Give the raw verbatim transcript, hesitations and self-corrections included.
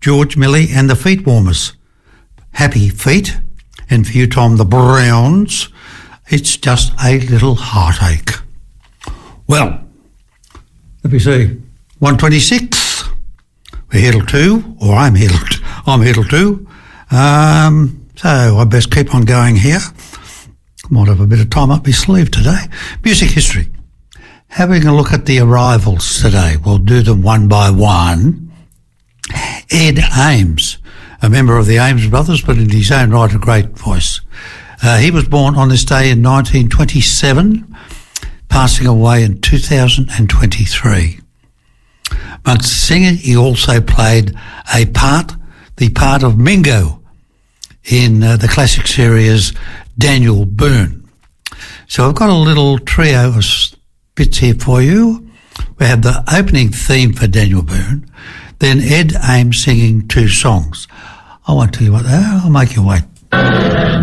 George Millie and the Feet Warmers. Happy Feet. And for you, Tom, the Browns, It's Just a Little Heartache. Well, let me see, one twenty-six. We're here till two, or I'm here till, I'm here till two. Um, so I best keep on going here. Might have a bit of time up my sleeve today. Music history. Having a look at the arrivals today. We'll do them one by one. Ed Ames, a member of the Ames Brothers, but in his own right a great voice. Uh, he was born on this day in nineteen twenty-seven, passing away in two thousand twenty-three. Amongst the singing, he also played a part, the part of Mingo in uh, the classic series Daniel Boone. So I've got a little trio of bits here for you. We have the opening theme for Daniel Boone, then Ed Ames singing two songs. I won't tell you what they are, I'll make you wait.